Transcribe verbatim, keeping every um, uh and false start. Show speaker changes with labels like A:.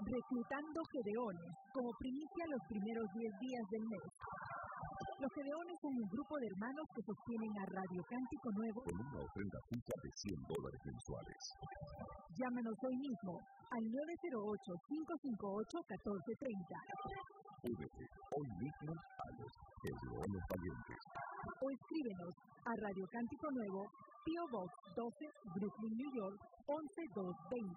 A: Reclutando Gedeones, como primicia los primeros diez días del mes. Los Gedeones son un grupo de hermanos que sostienen a Radio Cántico Nuevo
B: con una ofrenda fija de cien dólares mensuales.
A: Llámanos hoy mismo al nueve cero ocho, cinco cinco ocho, uno cuatro tres cero.
B: Únete hoy mismo a los Gedeones Valientes.
A: O escríbenos a Radio Cántico Nuevo, P O. Box doce, Brooklyn, New York, once mil doscientos veinte.